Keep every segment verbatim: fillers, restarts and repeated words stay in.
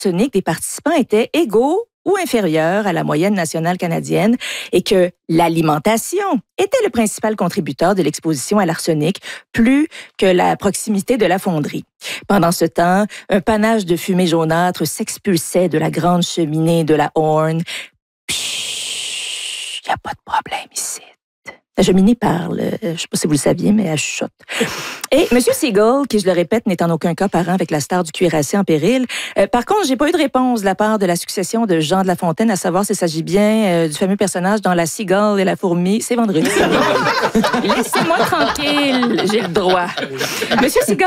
d'arsenic des participants étaient égaux ou inférieurs à la moyenne nationale canadienne et que l'alimentation était le principal contributeur de l'exposition à l'arsenic, plus que la proximité de la fonderie. Pendant ce temps, un panache de fumée jaunâtre s'expulsait de la grande cheminée de la Horn. Il n'y a pas de problème ici. La cheminée parle. Je ne sais pas si vous le saviez, mais elle chuchote. Et M. Siegel, qui, je le répète, n'est en aucun cas parent avec la star du cuirassé en péril. Euh, par contre, j'ai pas eu de réponse de la part de la succession de Jean de La Fontaine à savoir s'il s'agit bien euh, du fameux personnage dans La Cigale et la fourmi. C'est vendredi. Laissez-moi tranquille, j'ai le droit. M. Siegel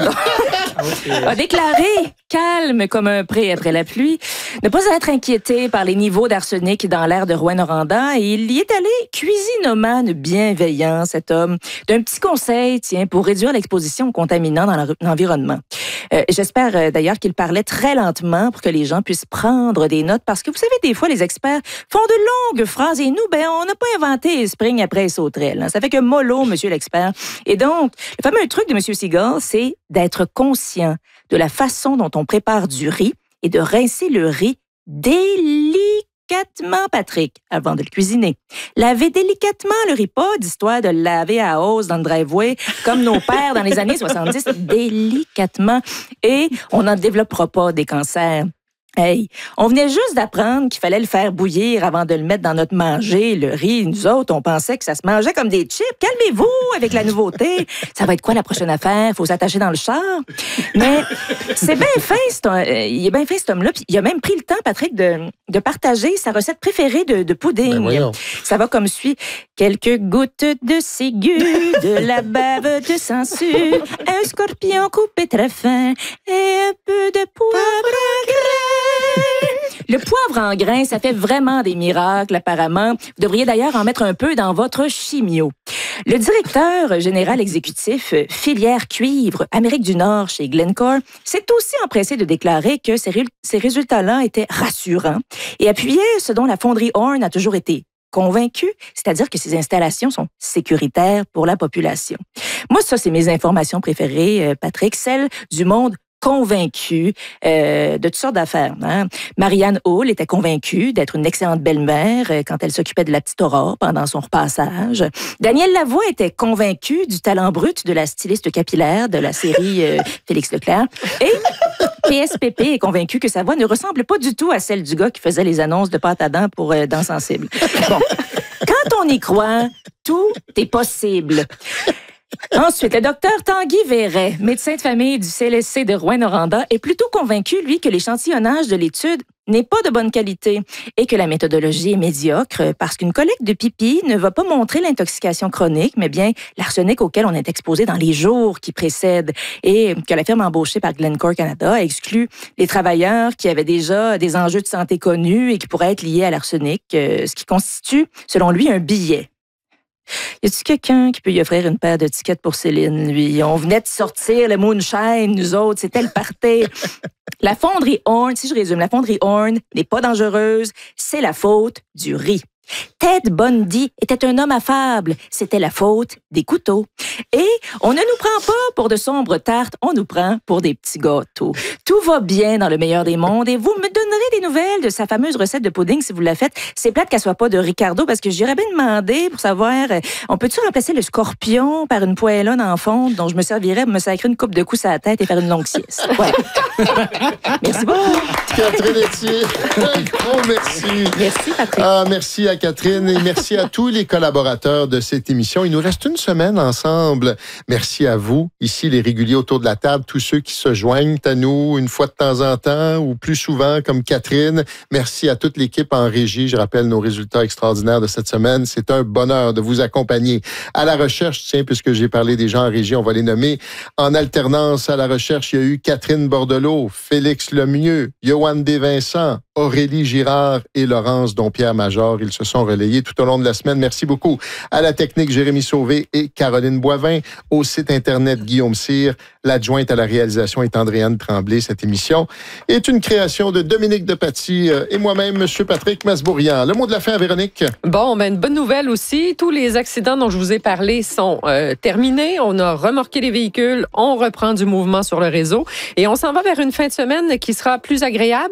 a déclaré, calme comme un pré après la pluie, ne pas être inquiété par les niveaux d'arsenic dans l'air de Rouyn-Noranda et il y est allé cuisinomane bienveillant, cet homme, d'un petit conseil, tiens, pour réduire l'exposition aux contaminants dans l'environnement. Euh, j'espère euh, d'ailleurs qu'il parlait très lentement pour que les gens puissent prendre des notes parce que vous savez, des fois, les experts font de longues phrases et nous, ben, on n'a pas inventé spring après sauterelle. Hein. Ça fait que mollo, monsieur l'expert. Et donc, le fameux truc de monsieur Siegel, c'est d'être conscient de la façon dont on prépare du riz et de rincer le riz délicatement. Délicatement, Patrick, avant de le cuisiner. Lavez délicatement le riz, pas d'histoire de le laver à hausse dans le driveway, comme nos pères dans les années soixante-dix, délicatement. Et on n'en développera pas des cancers. Hey, on venait juste d'apprendre qu'il fallait le faire bouillir avant de le mettre dans notre manger, le riz. Nous autres, on pensait que ça se mangeait comme des chips. Calmez-vous avec la nouveauté. Ça va être quoi la prochaine affaire? Faut s'attacher dans le char. Mais c'est bien fin, cet homme, il est bien fin, cet homme-là. Puis il a même pris le temps, Patrick, de, de partager sa recette préférée de, de pudding. Ben ça va comme suit. Quelques gouttes de ciguë, de la bave de sangsue, un scorpion coupé très fin et un peu de poivre en grains. Le poivre en grains, ça fait vraiment des miracles, apparemment. Vous devriez d'ailleurs en mettre un peu dans votre chimio. Le directeur général exécutif filière cuivre Amérique du Nord chez Glencore s'est aussi empressé de déclarer que ces, ré- ces résultats-là étaient rassurants et appuyaient ce dont la fonderie Horn a toujours été convaincue, c'est-à-dire que ces installations sont sécuritaires pour la population. Moi, ça, c'est mes informations préférées, Patrick, celles du monde convaincue euh, de toutes sortes d'affaires. Hein. Marianne Hall était convaincue d'être une excellente belle-mère euh, quand elle s'occupait de la petite Aurore pendant son repassage. Danielle Lavoie était convaincue du talent brut de la styliste capillaire de la série euh, Félix Leclerc. Et P S P P est convaincue que sa voix ne ressemble pas du tout à celle du gars qui faisait les annonces de pâte à dents pour euh, Dents sensibles. Bon, quand on y croit, tout est possible. Ensuite, le docteur Tanguy Verret, médecin de famille du C L S C de Rouyn-Noranda, est plutôt convaincu, lui, que l'échantillonnage de l'étude n'est pas de bonne qualité et que la méthodologie est médiocre parce qu'une collecte de pipi ne va pas montrer l'intoxication chronique, mais bien l'arsenic auquel on est exposé dans les jours qui précèdent et que la firme embauchée par Glencore Canada a exclu les travailleurs qui avaient déjà des enjeux de santé connus et qui pourraient être liés à l'arsenic, ce qui constitue, selon lui, un billet. Y a-t-il quelqu'un qui peut lui offrir une paire de tickets pour Céline, lui? On venait de sortir le Moonshine, nous autres, c'était le party. La fonderie Horn, si je résume, la fonderie Horn n'est pas dangereuse, c'est la faute du riz. Ted Bundy était un homme affable, c'était la faute des couteaux. Et on ne nous prend pas pour de sombres tartes, on nous prend pour des petits gâteaux. Tout va bien dans le meilleur des mondes et vous me donnerez des nouvelles de sa fameuse recette de pudding si vous la faites. C'est plate qu'elle soit pas de Ricardo parce que j'aurais bien demandé pour savoir, on peut-tu remplacer le scorpion par une poêlonne en fonte dont je me servirais pour me sacrer une coupe de coups à la tête et faire une longue sieste. Ouais. Merci beaucoup. Catherine Etier, un gros merci. Merci, Patrick. Ah, merci à Catherine et merci à tous les collaborateurs de cette émission. Il nous reste une semaine ensemble. Merci à vous, ici les réguliers autour de la table, tous ceux qui se joignent à nous une fois de temps en temps ou plus souvent comme Catherine. Merci à toute l'équipe en régie. Je rappelle nos résultats extraordinaires de cette semaine. C'est un bonheur de vous accompagner. À la recherche, tiens, puisque j'ai parlé des gens en régie, on va les nommer. En alternance à la recherche, il y a eu Catherine Bordelot, Félix Lemieux, Yoann Desvincent, Aurélie Girard et Laurence Dompierre-Major. Ils se sont relayés tout au long de la semaine. Merci beaucoup à la technique Jérémy Sauvé et Caroline Boivin, au site Internet Guillaume Cyr. L'adjointe à la réalisation est Andréane Tremblay. Cette émission est une création de Dominique Depaty et moi-même, M. Patrick Masbourian. Le mot de la fin, Véronique? Bon, ben une bonne nouvelle aussi. Tous les accidents dont je vous ai parlé sont euh, terminés. On a remorqué les véhicules. On reprend du mouvement sur le réseau. Et on s'en va vers une fin de semaine qui sera plus agréable.